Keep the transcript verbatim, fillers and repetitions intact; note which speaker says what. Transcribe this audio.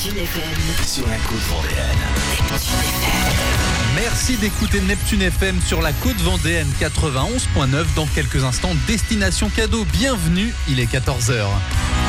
Speaker 1: Neptune F M.
Speaker 2: Sur la côte vendéenne.
Speaker 1: Neptune F M.
Speaker 3: Merci d'écouter Neptune F M sur la côte vendéenne quatre-vingt-onze virgule neuf. Dans quelques instants, destination cadeau. Bienvenue, il est quatorze heures.